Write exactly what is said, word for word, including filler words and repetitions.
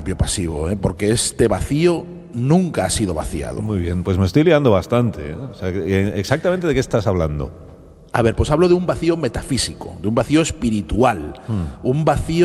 participio pasivo, ¿eh? Porque este vacío nunca ha sido vaciado. Muy bien, pues me estoy liando bastante, ¿eh? O sea, ¿exactamente de qué estás hablando? A ver, pues hablo de un vacío metafísico, de un vacío espiritual, hmm. un vacío